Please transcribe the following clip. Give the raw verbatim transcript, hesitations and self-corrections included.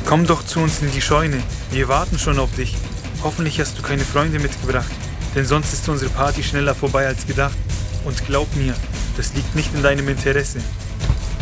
Komm doch zu uns in die Scheune, wir warten schon auf dich. Hoffentlich hast du keine Freunde mitgebracht, denn sonst ist unsere Party schneller vorbei als gedacht. Und glaub mir, das liegt nicht in deinem Interesse.